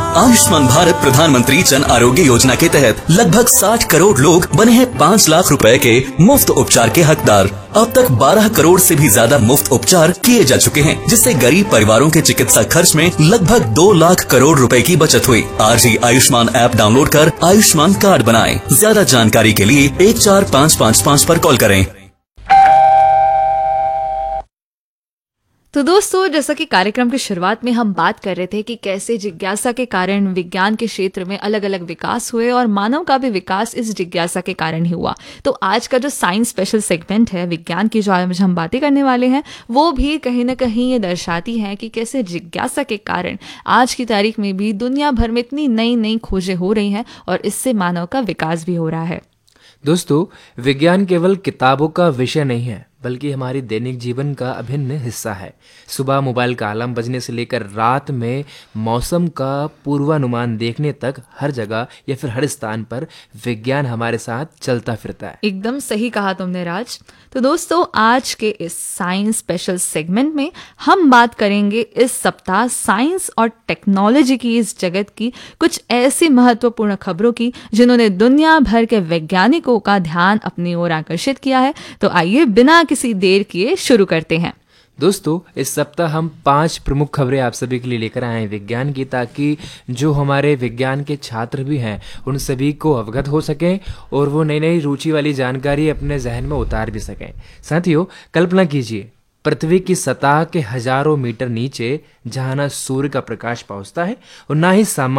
आयुष्मान भारत प्रधानमंत्री जन आरोग्य योजना के तहत लगभग 60 करोड़ लोग बने हैं 5 लाख रुपए के मुफ्त उपचार के हकदार। अब तक 12 करोड़ से भी ज्यादा मुफ्त उपचार किए जा चुके हैं, जिससे गरीब परिवारों के चिकित्सा खर्च में लगभग 2 लाख करोड़ रुपए की बचत हुई। आज ही आयुष्मान ऐप डाउनलोड कर आयुष्मान कार्ड बनाएं। ज्यादा जानकारी के लिए 14555 पर कॉल करें। तो दोस्तों, जैसा कि कार्यक्रम की शुरुआत में हम बात कर रहे थे कि कैसे जिज्ञासा के कारण विज्ञान के क्षेत्र में अलग अलग विकास हुए और मानव का भी विकास इस जिज्ञासा के कारण ही हुआ। तो आज का जो साइंस स्पेशल सेगमेंट है, विज्ञान की जो आज हम बातें करने वाले हैं, वो भी कहीं ना कहीं ये दर्शाती है कि कैसे जिज्ञासा के कारण आज की तारीख में भी दुनिया भर में इतनी नई नई खोजें हो रही हैं और इससे मानव का विकास भी हो रहा है। दोस्तों, विज्ञान केवल किताबों का विषय नहीं है, बल्कि हमारी दैनिक जीवन का अभिन्न हिस्सा है। सुबह मोबाइल का अलार्म बजने से लेकर रात में मौसम का पूर्वानुमान देखने तक हर जगह या फिर हर स्थान पर विज्ञान हमारे साथ चलता फिरता है। एकदम सही कहा तुमने राज। तो दोस्तों, आज के इस साइंस स्पेशल सेगमेंट में हम बात करेंगे इस सप्ताह साइंस और टेक्नोलॉजी की इस जगत की कुछ ऐसी महत्वपूर्ण खबरों की जिन्होंने दुनिया भर के वैज्ञानिकों का ध्यान अपनी ओर आकर्षित किया है। तो आइए बिना किसी देर किए शुरू करते हैं। दोस्तों, इस सप्ताह हम 5 प्रमुख खबरें आप सभी के लिए लेकर आए हैं विज्ञान की, ताकि जो हमारे विज्ञान के छात्र भी हैं उन सभी को अवगत हो सकें और वो नई नई रुचि वाली जानकारी अपने जहन में उतार भी सकें। साथियों, कल्पना कीजिए, पृथ्वी की सतह के हजारों मीटर नीचे, जहां ना सूर्य का प्रकाश पहुंचता है और ना ही